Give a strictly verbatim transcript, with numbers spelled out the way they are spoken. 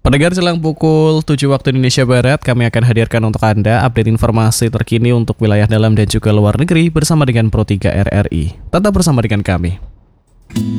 Pendengar, jelang pukul tujuh waktu Indonesia Barat, kami akan hadirkan untuk Anda update informasi terkini untuk wilayah dalam dan juga luar negeri bersama dengan Pro tiga R R I. Tetap bersama dengan kami.